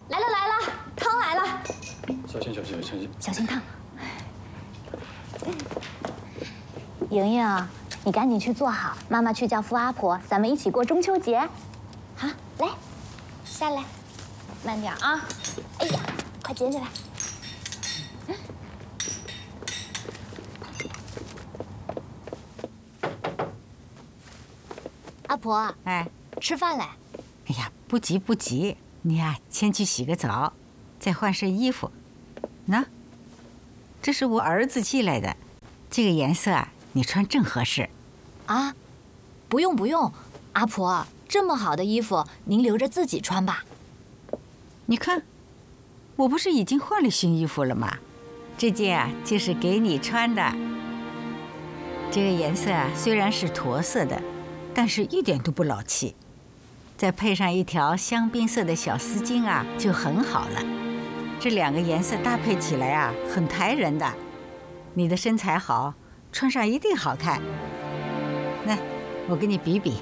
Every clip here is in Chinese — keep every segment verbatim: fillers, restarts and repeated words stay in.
来了来了，汤来了。 小心小心小心！ 小心烫。莹莹，你赶紧去做好，妈妈去叫扶阿婆，咱们一起过中秋节。好，来，下来，慢点啊！哎呀，快捡起来。 阿婆， 哎， 吃饭嘞！ 哎呀，不急不急，你呀、啊、先去洗个澡，再换身衣服。喏，这是我儿子寄来的，这个颜色啊，你穿正合适。 啊，不用不用，阿婆，这么好的衣服您留着自己穿吧。 你看，我不是已经换了新衣服了吗？这件啊就是给你穿的。这个颜色啊虽然是驼色的。 但是一点都不老气，再配上一条香槟色的小丝巾啊，就很好了。这两个颜色搭配起来啊，很抬人的。你的身材好，穿上一定好看。来，我给你比比。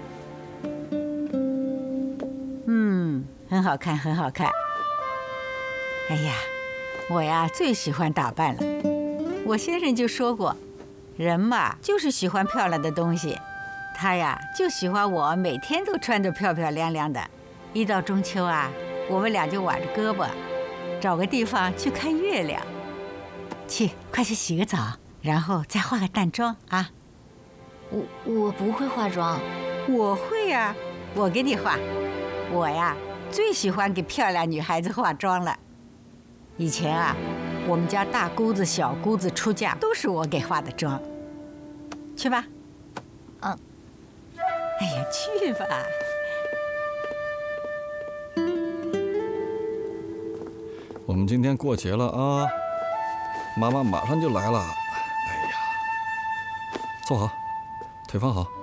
嗯，很好看，很好看。哎呀，我呀最喜欢打扮了。我先生就说过，人嘛就是喜欢漂亮的东西。 他呀就喜欢我每天都穿得漂漂亮亮的，一到中秋啊，我们俩就挽着胳膊，找个地方去看月亮。去，快去洗个澡，然后再化个淡妆啊。 我我不会化妆， 我会呀，我给你化。我呀最喜欢给漂亮女孩子化妆了。以前啊，我们家大姑子、小姑子出嫁都是我给化的妆。去吧。 嗯。 哎呀，去吧！ 我们今天过节了啊，妈妈马上就来了。哎呀，坐好，腿放好。